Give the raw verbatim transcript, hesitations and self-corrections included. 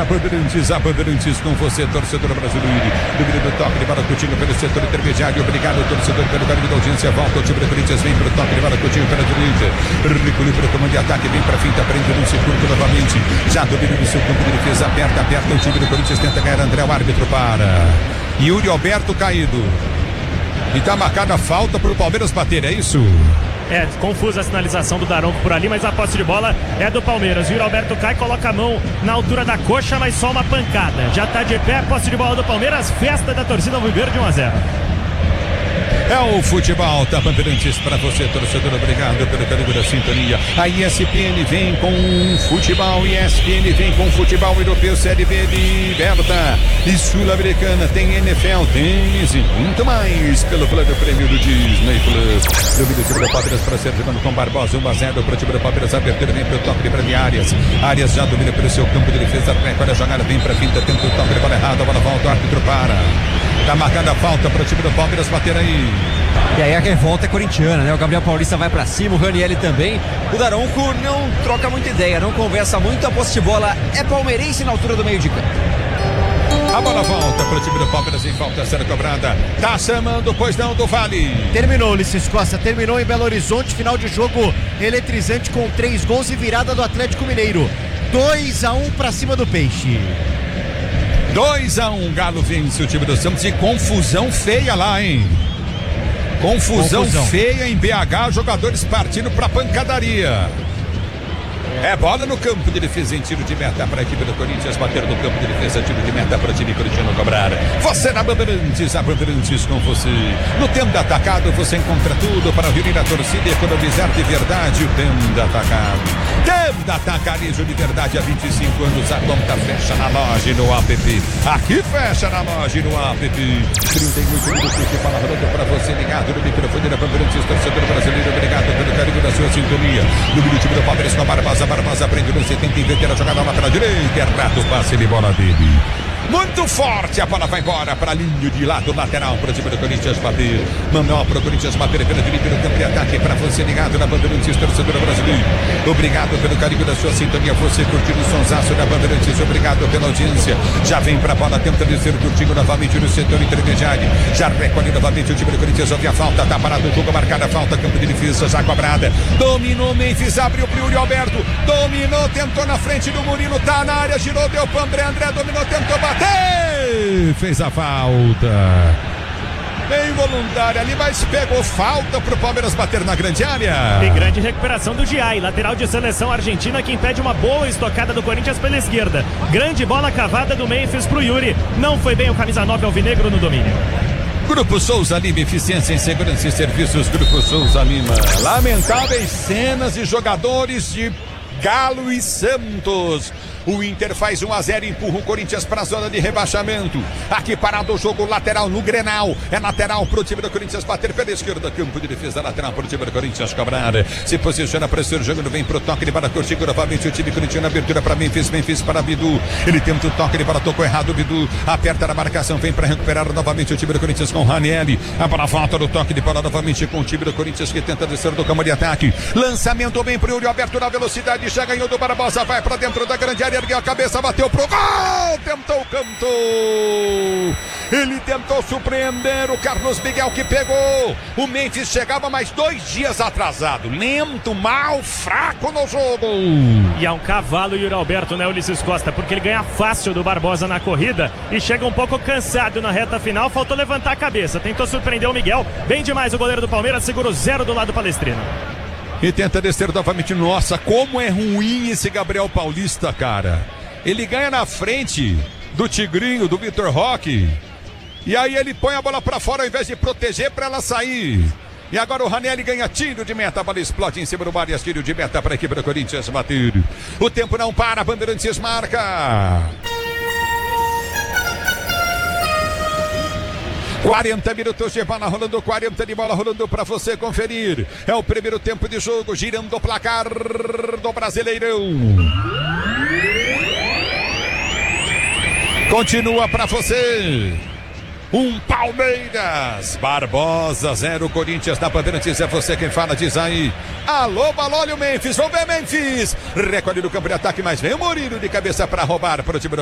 na Bandeirantes, a Bandeirantes com você, torcedor brasileiro. Número do toque de bola, Coutinho pelo setor intermediário. Obrigado, torcedor, pelo carinho da audiência. Volta o time do Corinthians, vem pro toque de bola, Coutinho pela direita. Recolhe para o comando de ataque, vem pra finta, prende no circuito novamente. Já domina do seu campo de defesa, aperta, aperta. O time do Corinthians tenta ganhar. André, o árbitro para. Yuri Alberto caído. E tá marcada a falta pro Palmeiras bater, é isso? É, confusa a sinalização do Daronco por ali, mas a posse de bola é do Palmeiras. O Yuri Alberto cai, coloca a mão na altura da coxa, mas só uma pancada. Já tá de pé, posse de bola do Palmeiras, festa da torcida alviverde, um a zero. É o futebol, tá Bandeirantes pra você, torcedor, obrigado pelo carinho da sintonia. A E S P N vem com futebol, E S P N vem com futebol europeu, Série B liberta e sul-americana, tem N F L, tênis e muito mais pelo plano prêmio do Disney Plus. Domínio do time do Palmeiras para ser jogando com Barbosa, um a zero para o time do Palmeiras, abertura vem pro toque de Brani Arias. Arias já domina pelo seu campo de defesa, olha a jogada, vem pra finta, tenta o toque de bola errado, a bola volta, o árbitro para. Tá marcada a falta para o time do Palmeiras bater aí. E aí a revolta é corintiana, né? O Gabriel Paulista vai pra cima, o Ranieri também. O Daronco não troca muita ideia, não conversa muito. A posse de bola é palmeirense na altura do meio de campo. A bola volta para o time do Palmeiras em falta a ser cobrada. Tá chamando, pois não, do Vale. Terminou, Ulisses Costa. Terminou em Belo Horizonte. Final de jogo eletrizante com três gols e virada do Atlético Mineiro. dois a um para cima do Peixe. dois a um, Galo vence o time do Santos e confusão feia lá, hein? Confusão, confusão feia em B H, jogadores partindo pra pancadaria. É bola no campo de defesa em tiro de meta para a equipe do Corinthians, bater no campo de defesa, tiro de meta para o time corintiano cobrar. Você na Bandeirantes, a Bandeirantes com você. No Tenda Atacado você encontra tudo para reunir a torcida e economizar de verdade. O Tenda Atacado. Tenda Atacarejo de verdade há vinte e cinco anos. A conta fecha na loja e no app. Aqui fecha na loja e no app. trinta e oito minutos de fala rolando para você ligado no microfone da Bandeirantes, torcedor brasileiro. Obrigado pelo carinho da sua sintonia. No time do Palmeiras com a Barbosa. Barbosa prende no setenta e vinte, a jogada lá pela direita, errado o passe de bola dele. Muito forte, a bola vai embora para a linha de lado lateral para o time do Corinthians bater. Manuel para o Corinthians bater pela direita no campo de ataque para você ligado na Bandeirantes, torcedor brasileiro. Obrigado pelo carinho da sua sintonia, você curtindo o sonsaço da Bandeirantes, obrigado pela audiência. Já vem para a bola, tenta descer curtindo novamente no setor intermediário. Já recolhe novamente o time do Corinthians, ouve a falta, tá parado o jogo, marcada a falta, campo de defesa já cobrada. Dominou Memphis, abriu para o Yuri Alberto, dominou, tentou na frente do Murilo, tá na área, girou, deu para André, André dominou, tentou bater. Fez a falta bem voluntária ali, mas pegou falta pro Palmeiras bater na grande área. E grande recuperação do Giai, lateral de seleção argentina, que impede uma boa estocada do Corinthians pela esquerda. Grande bola cavada do Memphis pro Yuri. Não foi bem o camisa nove alvinegro no domínio. Grupo Souza Lima, eficiência em segurança e serviços. Grupo Souza Lima. Lamentáveis cenas de jogadores de Galo e Santos. O Inter faz um a zero e empurra o Corinthians para a zona de rebaixamento. Aqui parado o jogo lateral no Grenal. É lateral para o time do Corinthians bater pela esquerda. Campo de defesa lateral para o time do Corinthians cobrar. Se posiciona para ser jogando, vem para o toque de bola. Curtindo novamente o time corintiano. Abertura para Memphis. Memphis para Bidu. Ele tenta o toque de bola, tocou errado. Bidu aperta na marcação. Vem para recuperar novamente o time do Corinthians com Ranieri. A bola volta no toque de bola novamente com o time do Corinthians que tenta descer do campo de ataque. Lançamento bem para o Yuri Alberto na velocidade. Já ganhou do Barbosa. Vai para dentro da grande área. Ergueu a cabeça, bateu pro gol, tentou o canto, ele tentou surpreender o Carlos Miguel que pegou. O Memphis chegava mais dois dias atrasado, lento, mal, fraco no jogo. E é um cavalo Yuri Alberto, né, Ulisses Costa, porque ele ganha fácil do Barbosa na corrida e chega um pouco cansado na reta final, faltou levantar a cabeça, tentou surpreender o Miguel, bem demais o goleiro do Palmeiras, segura o zero do lado palestrino. E tenta descer novamente. Nossa, como é ruim esse Gabriel Paulista, cara. Ele ganha na frente do Tigrinho, do Vitor Roque. E aí ele põe a bola pra fora ao invés de proteger pra ela sair. E agora o Ranieri ganha tiro de meta, a bola explode em cima do Marias, tiro de meta para a equipe do Corinthians bater. O tempo não para, Bandeirantes marca. quarenta minutos de bola rolando, quarenta de bola rolando para você conferir. É o primeiro tempo de jogo, girando o placar do Brasileirão. Continua para você. Um Palmeiras, Barbosa, zero Corinthians na Bandeirantes, é você quem fala, diz aí. Alô, Balólio, Memphis, vamos ver Memphis. Recolhe no campo de ataque, mas vem o Murilo de cabeça para roubar para o time do